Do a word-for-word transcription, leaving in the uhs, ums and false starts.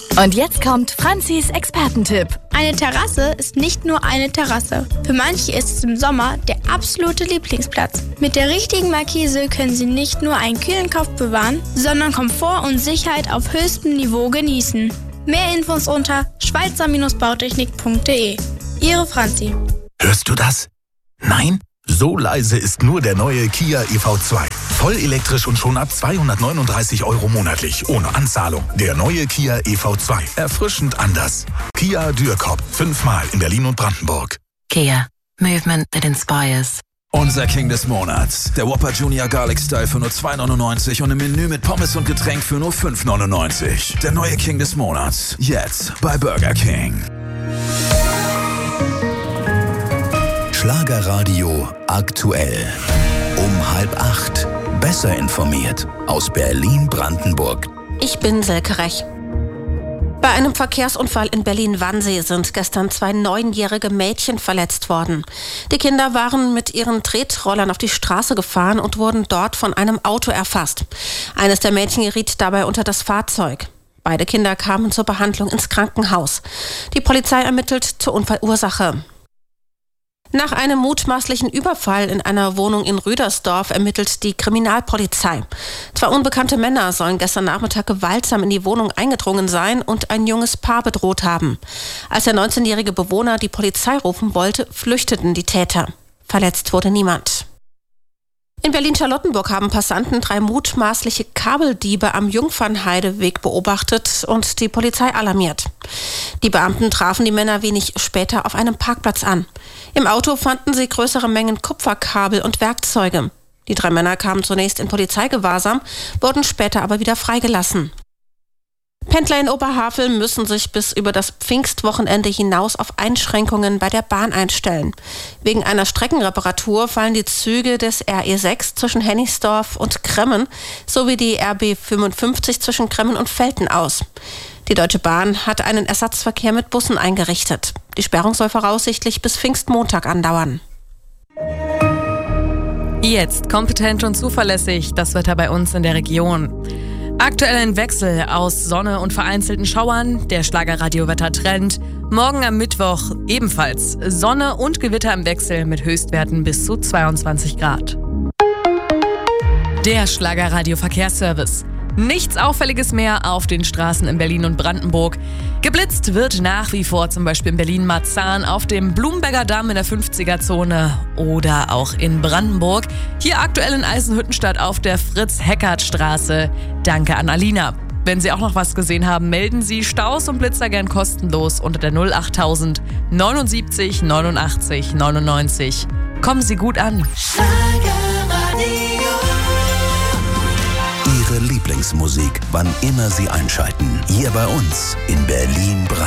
Und jetzt kommt Franzis Expertentipp. Eine Terrasse ist nicht nur eine Terrasse. Für manche ist es im Sommer der absolute Lieblingsplatz. Mit der richtigen Markise können Sie nicht nur einen kühlen Kopf bewahren, sondern Komfort und Sicherheit auf höchstem Niveau genießen. Mehr Infos unter schweizer bautechnik punkt de. Ihre Franzi. Hörst du das? Nein? So leise ist nur der neue Kia E V zwei. Voll elektrisch und schon ab zweihundertneununddreißig Euro monatlich, ohne Anzahlung. Der neue Kia E V zwei. Erfrischend anders. Kia Dürkop. Fünfmal in Berlin und Brandenburg. Kia. Movement that inspires. Unser King des Monats. Der Whopper Junior Garlic Style für nur zwei neunundneunzig und im Menü mit Pommes und Getränk für nur fünf neunundneunzig. Der neue King des Monats. Jetzt bei Burger King. Schlagerradio aktuell. Um halb acht. Besser informiert. Aus Berlin-Brandenburg. Ich bin Silke Rech. Bei einem Verkehrsunfall in Berlin-Wannsee sind gestern zwei neunjährige Mädchen verletzt worden. Die Kinder waren mit ihren Tretrollern auf die Straße gefahren und wurden dort von einem Auto erfasst. Eines der Mädchen geriet dabei unter das Fahrzeug. Beide Kinder kamen zur Behandlung ins Krankenhaus. Die Polizei ermittelt zur Unfallursache. Nach einem mutmaßlichen Überfall in einer Wohnung in Rüdersdorf ermittelt die Kriminalpolizei. Zwei unbekannte Männer sollen gestern Nachmittag gewaltsam in die Wohnung eingedrungen sein und ein junges Paar bedroht haben. Als der neunzehnjährige Bewohner die Polizei rufen wollte, flüchteten die Täter. Verletzt wurde niemand. In Berlin-Charlottenburg haben Passanten drei mutmaßliche Kabeldiebe am Jungfernheideweg beobachtet und die Polizei alarmiert. Die Beamten trafen die Männer wenig später auf einem Parkplatz an. Im Auto fanden sie größere Mengen Kupferkabel und Werkzeuge. Die drei Männer kamen zunächst in Polizeigewahrsam, wurden später aber wieder freigelassen. Pendler in Oberhavel müssen sich bis über das Pfingstwochenende hinaus auf Einschränkungen bei der Bahn einstellen. Wegen einer Streckenreparatur fallen die Züge des R E sechs zwischen Hennigsdorf und Kremmen sowie die R B fünfundfünfzig zwischen Kremmen und Velten aus. Die Deutsche Bahn hat einen Ersatzverkehr mit Bussen eingerichtet. Die Sperrung soll voraussichtlich bis Pfingstmontag andauern. Jetzt kompetent und zuverlässig das Wetter bei uns in der Region. Aktuell ein Wechsel aus Sonne und vereinzelten Schauern, der Schlagerradio-Wetter-Trend. Morgen am Mittwoch ebenfalls Sonne und Gewitter im Wechsel mit Höchstwerten bis zu zweiundzwanzig Grad. Der Schlagerradio-Verkehrsservice. Nichts Auffälliges mehr auf den Straßen in Berlin und Brandenburg. Geblitzt wird nach wie vor zum Beispiel in Berlin-Marzahn auf dem Blumberger Damm in der fünfziger-Zone oder auch in Brandenburg. Hier aktuell in Eisenhüttenstadt auf der Fritz-Heckert-Straße. Danke an Alina. Wenn Sie auch noch was gesehen haben, melden Sie Staus und Blitzer gern kostenlos unter der null achttausend neunundsiebzig neunundachtzig neunundneunzig. Kommen Sie gut an. Ihre Lieblingsmusik, wann immer Sie einschalten. Hier bei uns in Berlin-Brandenburg.